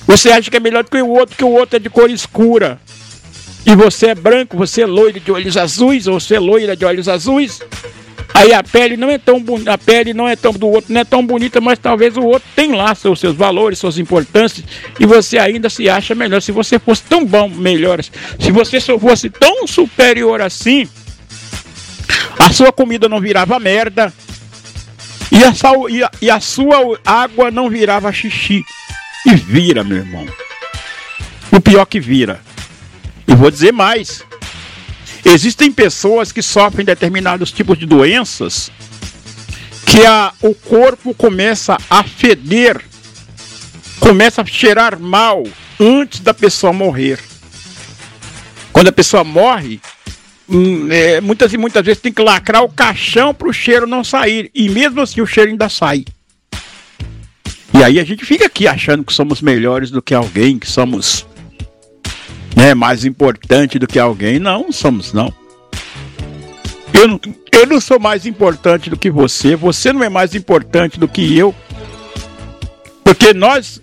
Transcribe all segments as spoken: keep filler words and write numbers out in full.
Você acha que é melhor do que o outro, que o outro é de cor escura. E você é branco, você é loiro de olhos azuis, ou você é loira de olhos azuis. Aí a pele não é tão bonita, a pele não é tão do outro, não é tão bonita, mas talvez o outro tem lá seus, seus valores, suas importâncias, e você ainda se acha melhor. Se você fosse tão bom, melhor, se você só fosse tão superior assim, a sua comida não virava merda, e a, sal, e a, e a sua água não virava xixi. E vira, meu irmão. O pior que vira. E vou dizer mais. Existem pessoas que sofrem determinados tipos de doenças que a, o corpo começa a feder, começa a cheirar mal antes da pessoa morrer. Quando a pessoa morre, hum, é, muitas e muitas vezes tem que lacrar o caixão para o cheiro não sair. E mesmo assim o cheiro ainda sai. E aí a gente fica aqui achando que somos melhores do que alguém, que somos, né, mais importante do que alguém. Não, não somos não. Eu, não. eu não sou mais importante do que você. Você não é mais importante do que eu. Porque nós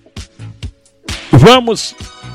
vamos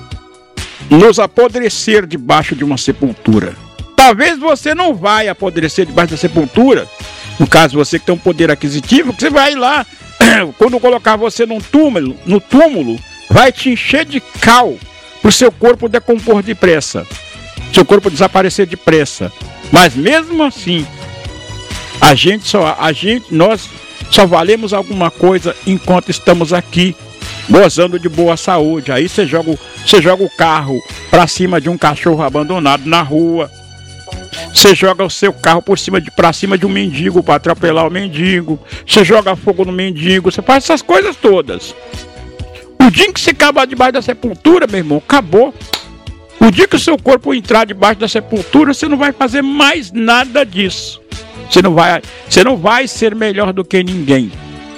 nos apodrecer debaixo de uma sepultura. Talvez você não vai apodrecer debaixo da sepultura. No caso, você que tem um poder aquisitivo, que você vai lá, quando colocar você num túmulo, no túmulo, vai te encher de cal para o seu corpo decompor depressa, seu corpo desaparecer depressa. Mas mesmo assim, a gente só, a gente, nós só valemos alguma coisa enquanto estamos aqui, gozando de boa saúde. Aí você joga, você joga o carro para cima de um cachorro abandonado na rua. Você joga o seu carro por cima de, pra cima de um mendigo para atropelar o mendigo. Você joga fogo no mendigo. Você faz essas coisas todas. O dia que você acabar debaixo da sepultura, meu irmão, acabou. O dia que o seu corpo entrar debaixo da sepultura, você não vai fazer mais nada disso. Você não vai, você não vai ser melhor do que ninguém.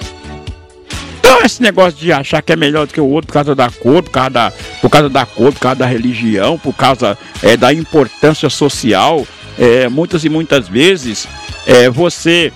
Então esse negócio de achar que é melhor do que o outro por causa da cor, por causa da, por causa da cor, por causa da religião, por causa é, da importância social, é, muitas e muitas vezes é, você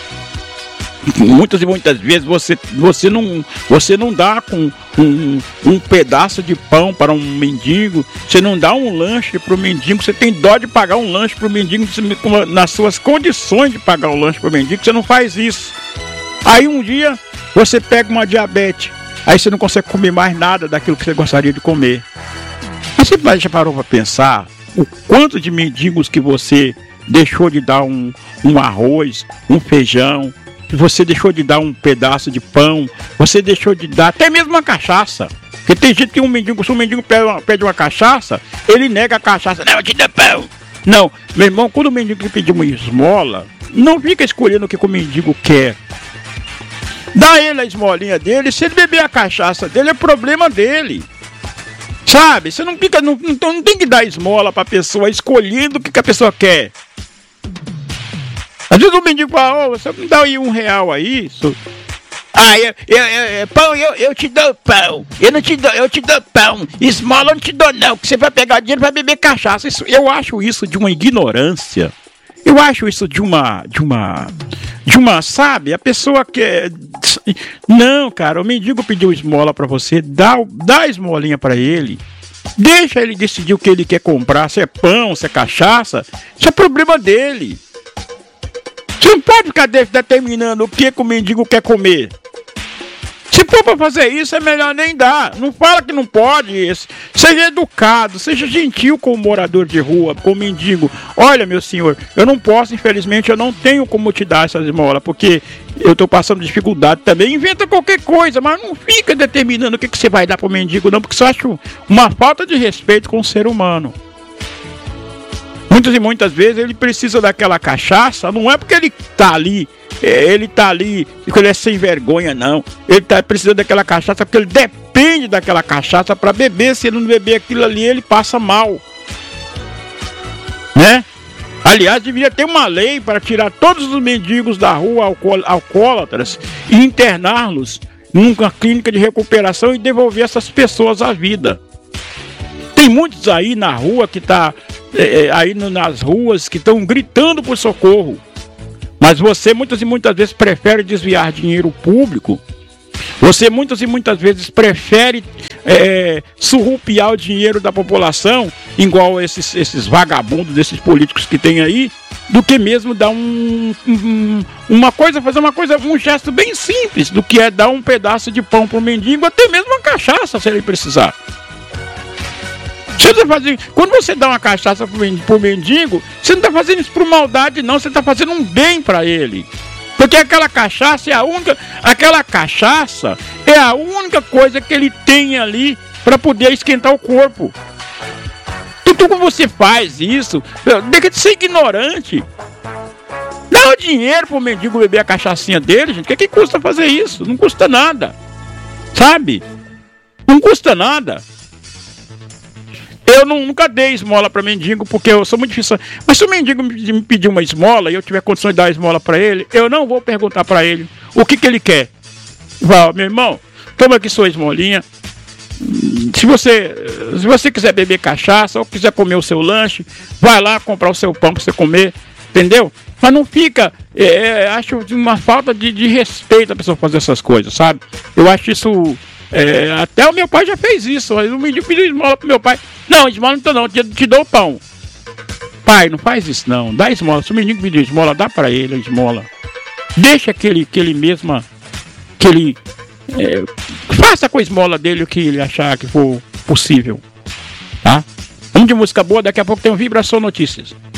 muitas e muitas vezes você, você, não, você não dá com um, um pedaço de pão para um mendigo, você não dá um lanche para o mendigo, você tem dó de pagar um lanche para o mendigo, nas suas condições de pagar um lanche para o mendigo, você não faz isso. Aí um dia você pega uma diabetes, aí você não consegue comer mais nada daquilo que você gostaria de comer. Mas você já parou para pensar o quanto de mendigos que você deixou de dar um, um arroz, um feijão, que você deixou de dar um pedaço de pão, você deixou de dar até mesmo uma cachaça. Porque tem gente que um mendigo, se um mendigo pede uma, pede uma cachaça, ele nega a cachaça. Não, eu te dou pão. Não, meu irmão, quando o mendigo pedir uma esmola, não fica escolhendo o que o mendigo quer. Dá ele a esmolinha dele, se ele beber a cachaça dele, é problema dele. Sabe? Você não fica, não, não, não tem que dar esmola pra pessoa escolhendo o que, que a pessoa quer. Às vezes o mendigo fala, oh, você me dá aí um real aí. Isso. Ah, eu, eu, eu, pão, eu, eu te dou pão. Eu não te dou, eu te dou pão. Esmola eu não te dou não, que você vai pegar dinheiro e vai beber cachaça. Isso, eu acho isso de uma ignorância. Eu acho isso de uma, de uma, de uma, sabe? A pessoa quer... Não, cara, o mendigo pediu esmola pra você, dá, dá a esmolinha pra ele. Deixa ele decidir o que ele quer comprar, se é pão, se é cachaça. Isso é problema dele. Você não pode ficar determinando o que, que o mendigo quer comer. Se for para fazer isso, é melhor nem dar. Não fala que não pode. Seja educado, seja gentil com o morador de rua, com o mendigo. Olha, meu senhor, eu não posso, infelizmente, eu não tenho como te dar essas esmolas, porque eu estou passando dificuldade também. Inventa qualquer coisa, mas não fica determinando o que, que você vai dar para o mendigo, não, porque isso eu acho uma falta de respeito com o ser humano. Muitas e muitas vezes ele precisa daquela cachaça, não é porque ele tá ali, ele tá ali, porque ele é sem vergonha, não. Ele tá precisando daquela cachaça porque ele depende daquela cachaça para beber. Se ele não beber aquilo ali, ele passa mal, né? Aliás, deveria ter uma lei para tirar todos os mendigos da rua alcoól- alcoólatras e interná-los numa clínica de recuperação e devolver essas pessoas à vida. Tem muitos aí na rua que tá é, aí no, nas ruas que estão gritando por socorro, mas você muitas e muitas vezes prefere desviar dinheiro público. Você muitas e muitas vezes prefere é, surrupiar o dinheiro da população, igual esses, esses vagabundos, esses políticos que tem aí, do que mesmo dar um, um, uma coisa, fazer uma coisa, um gesto bem simples, do que é dar um pedaço de pão para o mendigo, até mesmo uma cachaça, se ele precisar. Você fazer, quando você dá uma cachaça para o mendigo, você não está fazendo isso por maldade, não, você está fazendo um bem para ele. Porque aquela cachaça é a única, aquela cachaça é a única coisa que ele tem ali para poder esquentar o corpo. Tudo que você faz isso, deixa de ser ignorante. Dá o dinheiro pro mendigo beber a cachaçinha dele, gente. O que, que custa fazer isso? Não custa nada. Sabe? Não custa nada. Eu não, nunca dei esmola para mendigo, porque eu sou muito difícil. Mas se o mendigo me pedir uma esmola e eu tiver condições de dar a esmola para ele, eu não vou perguntar para ele o que, que ele quer. Vai, meu irmão, toma aqui sua esmolinha. Se você, se você quiser beber cachaça ou quiser comer o seu lanche, vai lá comprar o seu pão para você comer, entendeu? Mas não fica, é, acho uma falta de, de respeito a pessoa fazer essas coisas, sabe? Eu acho isso... É, até o meu pai já fez isso. O mendigo pediu esmola pro meu pai. Não, esmola não, não, te, te dou pão. Pai, não faz isso não, dá esmola. Se o mendigo pedir esmola, dá pra ele a esmola. Deixa que ele, que ele mesma, que ele é, faça com a esmola dele o que ele achar que for possível. Tá? Vamos de música boa, daqui a pouco tem um Vibração Notícias.